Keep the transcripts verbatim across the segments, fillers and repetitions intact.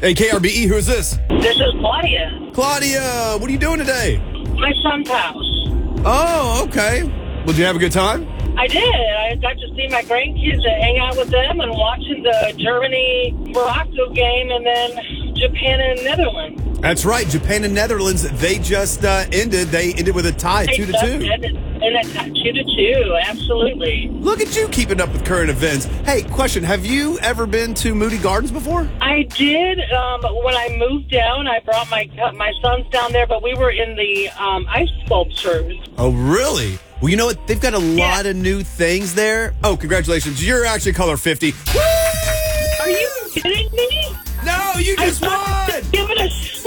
Hey, K R B E, who is this? This is Claudia. Claudia, what are you doing today? My son's house. Oh, okay. Well, did you have a good time? I did. I got to see my grandkids and hang out with them and watching the Germany-Morocco game and then Japan and Netherlands. That's right. Japan and Netherlands, they just uh, ended. They ended with a tie, They two to just two. ended in a tie, two to two, absolutely. Look at you keeping up with current events. Hey, question. Have you ever been to Moody Gardens before? I did. Um, when I moved down, I brought my my sons down there, but we were in the um, ice sculptures. Oh, really? Well, you know what? They've got a Yeah. lot of new things there. Oh, congratulations. You're actually color fifty. Woo! Are you kidding me? No, you just won! Give it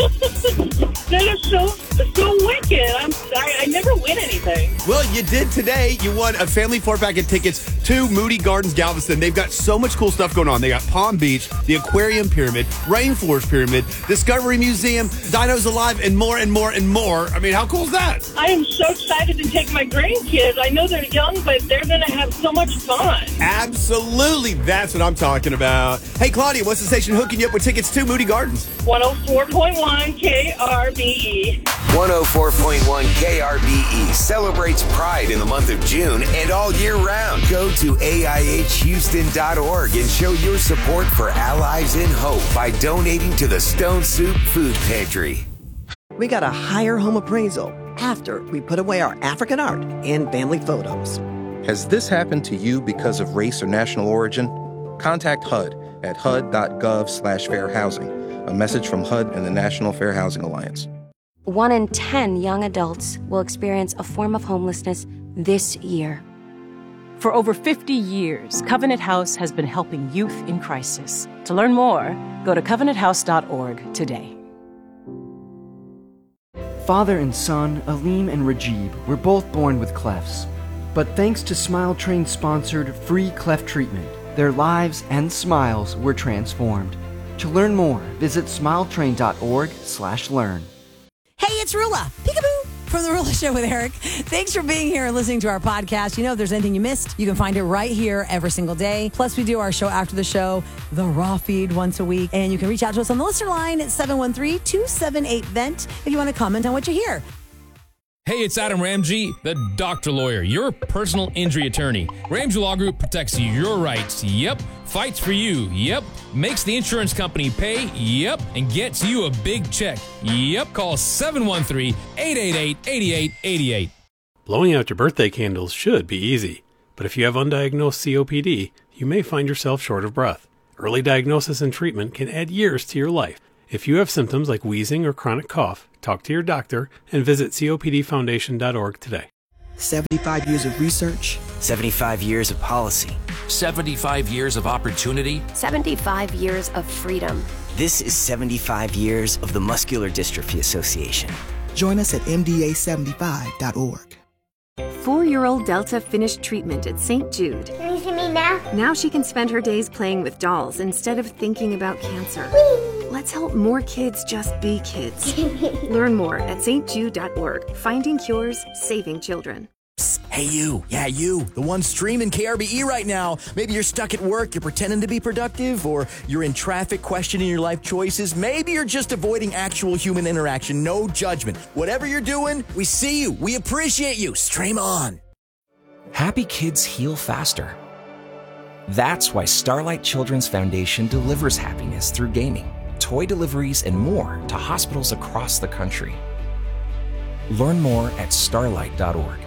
a That is so so wicked. I'm I, I never win anything. Well, you did today. You won a family four-pack of tickets to Moody Gardens Galveston. They've got so much cool stuff going on. They got Palm Beach, the Aquarium Pyramid, Rainforest Pyramid, Discovery Museum, Dinos Alive, and more and more and more. I mean, how cool is that? I am so excited to take my grandkids. I know they're young, but they're going to have so much fun. Absolutely. That's what I'm talking about. Hey, Claudia, what's the station hooking you up with tickets to Moody Gardens? one oh four point one K R B E. one oh four point one K R B E celebrates Pride in the month of June and all year round. Go to A I H Houston dot org and show your support for Allies in Hope by donating to the Stone Soup Food Pantry. We got a higher home appraisal after we put away our African art and family photos. Has this happened to you because of race or national origin? Contact H U D at H U D dot gov slash fair housing. A message from H U D and the National Fair Housing Alliance. One in ten young adults will experience a form of homelessness this year. For over fifty years, Covenant House has been helping youth in crisis. To learn more, go to covenant house dot org today. Father and son, Aleem and Rajib, were both born with clefts. But thanks to Smile Train-sponsored free cleft treatment, their lives and smiles were transformed. To learn more, visit smile train dot org slash learn. Hey, it's Rula. Peekaboo from The Rula Show with Eric. Thanks for being here and listening to our podcast. You know, if there's anything you missed, you can find it right here every single day. Plus, we do our show after the show, the raw feed once a week. And you can reach out to us on the listener line at seven one three, two seven eight, V E N T if you want to comment on what you hear. Hey, it's Adam Ramsey, the doctor lawyer, your personal injury attorney. Ramsey Law Group protects your rights. Yep. Fights for you. Yep. Makes the insurance company pay. Yep. And gets you a big check. Yep. Call seven one three, eight eight eight, eight eight eight eight. Blowing out your birthday candles should be easy, but if you have undiagnosed C O P D, you may find yourself short of breath. Early diagnosis and treatment can add years to your life. If you have symptoms like wheezing or chronic cough, talk to your doctor and visit C O P D foundation dot org today. seventy-five years of research. seventy-five years of policy. seventy-five years of opportunity. seventy-five years of freedom. This is seventy-five years of the Muscular Dystrophy Association. Join us at M D A seventy-five dot org. Four-year-old Delta finished treatment at Saint Jude. Can you see me now? Now she can spend her days playing with dolls instead of thinking about cancer. Whee! Let's help more kids just be kids. Learn more at saint jude dot org. Finding cures, saving children. Psst, hey you, yeah you, the one streaming K R B E right now. Maybe you're stuck at work, you're pretending to be productive, or you're in traffic questioning your life choices. Maybe you're just avoiding actual human interaction, no judgment. Whatever you're doing, we see you, we appreciate you. Stream on. Happy kids heal faster. That's why Starlight Children's Foundation delivers happiness through gaming, toy deliveries, and more to hospitals across the country. Learn more at starlight dot org.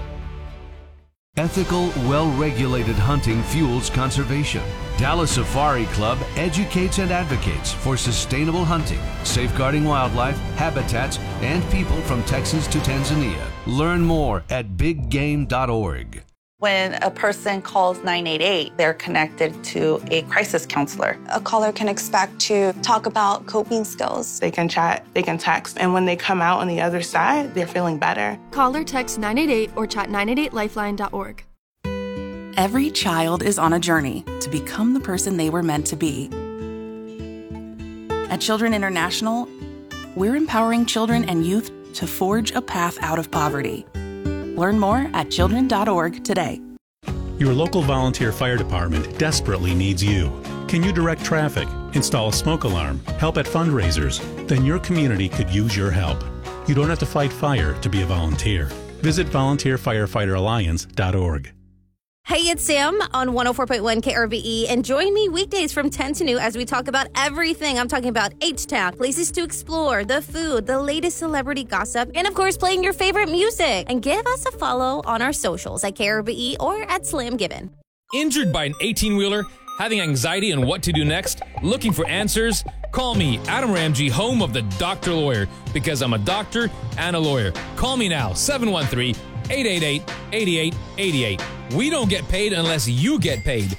Ethical, well-regulated hunting fuels conservation. Dallas Safari Club educates and advocates for sustainable hunting, safeguarding wildlife, habitats, and people from Texas to Tanzania. Learn more at big game dot org. When a person calls nine eight eight, they're connected to a crisis counselor. A caller can expect to talk about coping skills. They can chat, they can text, and when they come out on the other side, they're feeling better. Call or text nine eight eight or chat nine eight eight lifeline dot org. Every child is on a journey to become the person they were meant to be. At Children International, we're empowering children and youth to forge a path out of poverty. Learn more at children dot org today. Your local volunteer fire department desperately needs you. Can you direct traffic, install a smoke alarm, help at fundraisers, then your community could use your help. You don't have to fight fire to be a volunteer. Visit volunteer firefighter alliance dot org. Hey, it's Sam on one oh four point one K R B E, and join me weekdays from ten to noon as we talk about everything. I'm talking about H-Town, places to explore, the food, the latest celebrity gossip, and of course, playing your favorite music. And give us a follow on our socials at K R B E or at Slam Given. Injured by an eighteen-wheeler? Having anxiety on what to do next? Looking for answers? Call me, Adam Ramsey, home of the Doctor Lawyer, because I'm a doctor and a lawyer. Call me now, seven one three, eight eight eight, eight eight eight eight. We don't get paid unless you get paid.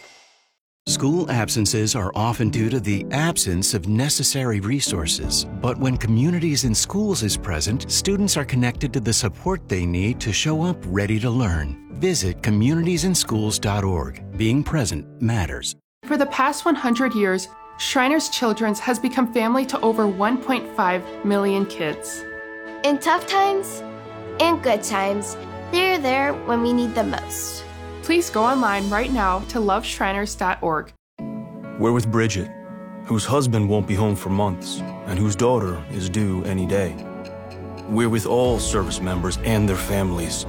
School absences are often due to the absence of necessary resources. But when Communities in Schools is present, students are connected to the support they need to show up ready to learn. Visit communities in schools dot org. Being present matters. For the past one hundred years, Shriners Children's has become family to over one point five million kids. In tough times and good times, they're there when we need them most. Please go online right now to love shriners dot org. We're with Bridget, whose husband won't be home for months and whose daughter is due any day. We're with all service members and their families.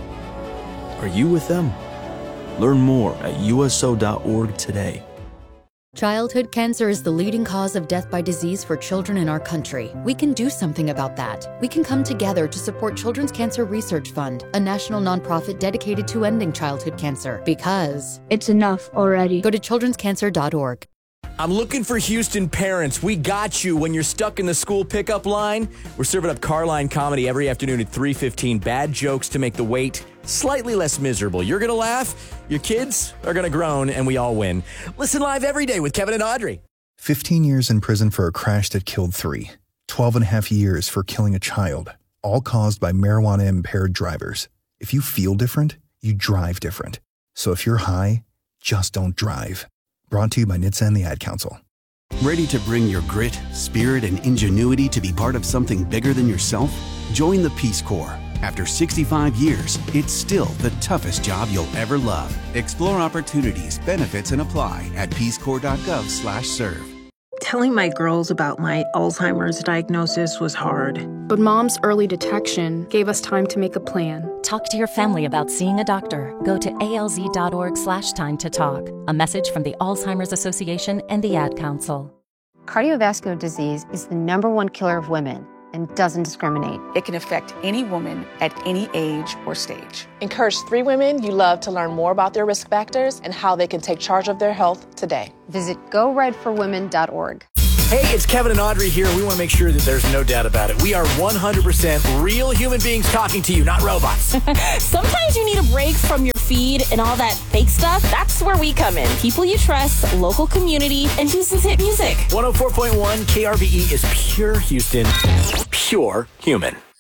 Are you with them? Learn more at U S O dot org today. Childhood cancer is the leading cause of death by disease for children in our country. We can do something about that. We can come together to support Children's Cancer Research Fund, a national nonprofit dedicated to ending childhood cancer. Because it's enough already. Go to children's cancer dot org. I'm looking for Houston parents. We got you when you're stuck in the school pickup line. We're serving up Carline comedy every afternoon at three fifteen. Bad jokes to make the wait slightly less miserable. You're going to laugh, your kids are going to groan, and we all win. Listen live every day with Kevin and Audrey. fifteen years in prison for a crash that killed three. twelve and a half years for killing a child, all caused by marijuana-impaired drivers. If you feel different, you drive different. So if you're high, just don't drive. Brought to you by N H T S A and the Ad Council. Ready to bring your grit, spirit, and ingenuity to be part of something bigger than yourself? Join the Peace Corps. After sixty-five years, it's still the toughest job you'll ever love. Explore opportunities, benefits, and apply at peace corps dot gov slash serve. Telling my girls about my Alzheimer's diagnosis was hard. But Mom's early detection gave us time to make a plan. Talk to your family about seeing a doctor. Go to A L Z dot org slash time to talk. A message from the Alzheimer's Association and the Ad Council. Cardiovascular disease is the number one killer of women and doesn't discriminate. It can affect any woman at any age or stage. Encourage three women you love to learn more about their risk factors and how they can take charge of their health today. Visit go red for women dot org. Hey, it's Kevin and Audrey here. We want to make sure that there's no doubt about it. We are one hundred percent real human beings talking to you, not robots. Sometimes you need a break from your feed and all that fake stuff. That's where we come in. People you trust, local community, and Houston's hit music. one oh four point one K R B E is pure Houston, pure human.